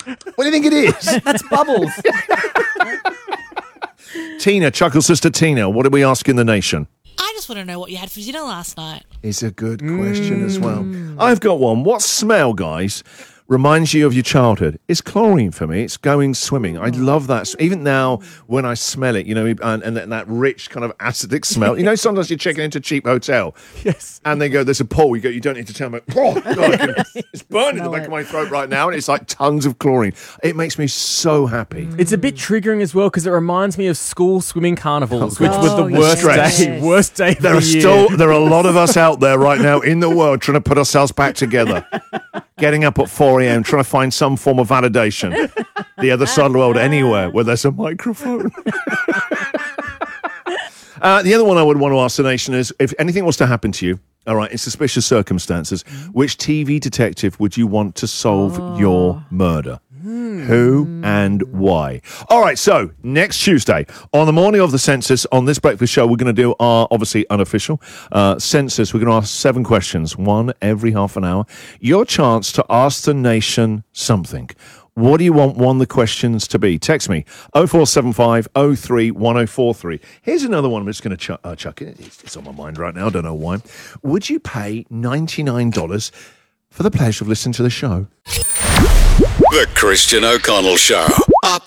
What do you think it is? That's Bubbles. Tina, Chuckle Sister Tina, what are we asking the nation? I just want to know what you had for dinner last night. Is a good question as well. I've got one. What smell, guys, reminds you of your childhood? It's chlorine for me. It's going swimming. I love that. Even now, when I smell it, and that rich kind of acidic smell. Sometimes you're checking into a cheap hotel. Yes. And they go, there's a pool. You go, you don't need to tell me. Oh, God, it's burning in the back of my throat right now. And it's like tons of chlorine. It makes me so happy. It's a bit triggering as well because it reminds me of school swimming carnivals, which was the worst day. Worst day. There are a lot of us out there right now in the world trying to put ourselves back together. Getting up at 4 a.m, trying to find some form of validation. The other side of the world, anywhere where there's a microphone. The other one I would want to ask the nation is, if anything was to happen to you, all right, in suspicious circumstances, which TV detective would you want to solve your murder? Who and why? All right, so next Tuesday, on the morning of the census, on this breakfast show, we're going to do our, obviously, unofficial census. We're going to ask 7 questions, one every half an hour. Your chance to ask the nation something. What do you want one of the questions to be? Text me, 0475 03 1043. Here's another one I'm just going to chuck in. It's on my mind right now, I don't know why. Would you pay $99 for the pleasure of listening to the show? The Christian O'Connell Show. Up